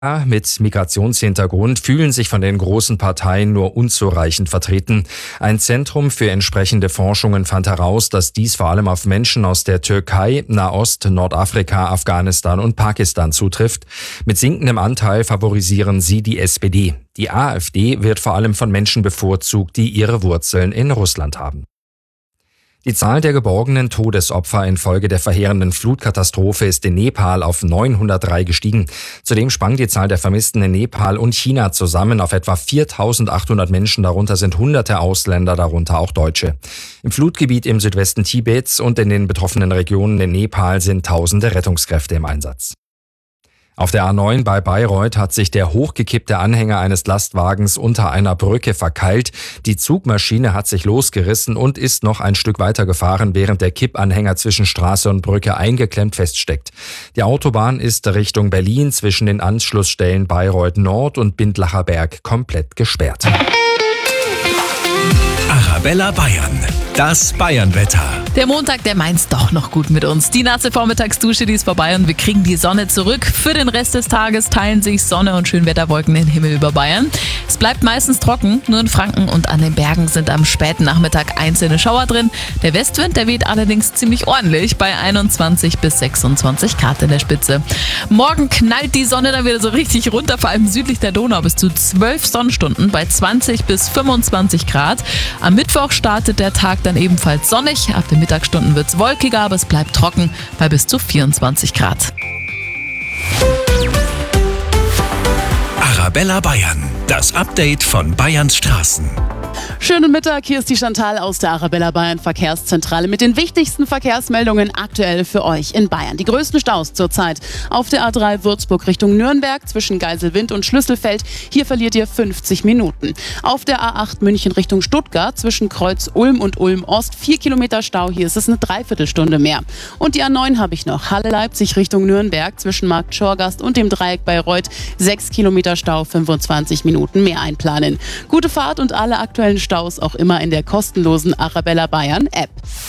mit Migrationshintergrund fühlen sich von den großen Parteien nur unzureichend vertreten. Ein Zentrum für entsprechende Forschungen fand heraus, dass dies vor allem auf Menschen aus der Türkei, Nahost, Nordafrika, Afghanistan und Pakistan zutrifft. Mit sinkendem Anteil favorisieren sie die SPD. Die AfD wird vor allem von Menschen bevorzugt, die ihre Wurzeln in Russland haben. Die Zahl der geborgenen Todesopfer infolge der verheerenden Flutkatastrophe ist in Nepal auf 903 gestiegen. Zudem sprang die Zahl der Vermissten in Nepal und China zusammen auf etwa 4.800 Menschen, darunter sind hunderte Ausländer, darunter auch Deutsche. Im Flutgebiet im Südwesten Tibets und in den betroffenen Regionen in Nepal sind tausende Rettungskräfte im Einsatz. Auf der A9 bei Bayreuth hat sich der hochgekippte Anhänger eines Lastwagens unter einer Brücke verkeilt. Die Zugmaschine hat sich losgerissen und ist noch ein Stück weiter gefahren, während der Kippanhänger zwischen Straße und Brücke eingeklemmt feststeckt. Die Autobahn ist Richtung Berlin zwischen den Anschlussstellen Bayreuth Nord und Bindlacher Berg komplett gesperrt. Arabella Bayern, das Bayernwetter. Der Montag, der meint's doch noch gut mit uns. Die nasse Vormittagsdusche, die ist vorbei und wir kriegen die Sonne zurück. Für den Rest des Tages teilen sich Sonne und Schönwetterwolken den Himmel über Bayern. Es bleibt meistens trocken, nur in Franken und an den Bergen sind am späten Nachmittag einzelne Schauer drin. Der Westwind, der weht allerdings ziemlich ordentlich bei 21 bis 26 Grad in der Spitze. Morgen knallt die Sonne dann wieder so richtig runter, vor allem südlich der Donau bis zu 12 Sonnenstunden bei 20 bis 25 Grad. Am Mittwoch startet der Tag dann ebenfalls sonnig. Ab den Mittagsstunden wird's wolkiger, aber es bleibt trocken bei bis zu 24 Grad. Arabella Bayern, das Update von Bayerns Straßen. Schönen Mittag, hier ist die Chantal aus der Arabella Bayern Verkehrszentrale mit den wichtigsten Verkehrsmeldungen aktuell für euch in Bayern. Die größten Staus zurzeit auf der A3 Würzburg Richtung Nürnberg zwischen Geiselwind und Schlüsselfeld. Hier verliert ihr 50 Minuten. Auf der A8 München Richtung Stuttgart zwischen Kreuz Ulm und Ulm Ost 4 Kilometer Stau. Hier ist es eine Dreiviertelstunde mehr. Und die A9 habe ich noch. Halle Leipzig Richtung Nürnberg zwischen Markt Schorgast und dem Dreieck Bayreuth 6 Kilometer Stau, 25 Minuten mehr einplanen. Gute Fahrt und alle aktuellen Staus auch immer in der kostenlosen Arabella Bayern App.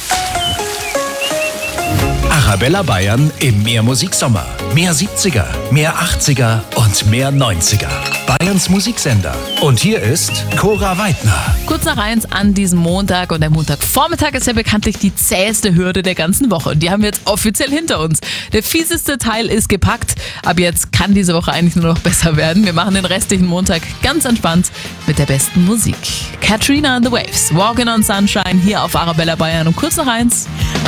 Arabella Bayern im Mehrmusiksommer. Mehr 70er, mehr 80er und mehr 90er. Bayerns Musiksender. Und hier ist Cora Weidner. Kurz nach 1 an diesem Montag und der Montagvormittag ist ja bekanntlich die zäheste Hürde der ganzen Woche. Und die haben wir jetzt offiziell hinter uns. Der fieseste Teil ist gepackt. Ab jetzt kann diese Woche eigentlich nur noch besser werden. Wir machen den restlichen Montag ganz entspannt mit der besten Musik. Katrina and the Waves, Walking on Sunshine hier auf Arabella Bayern um kurz nach 1.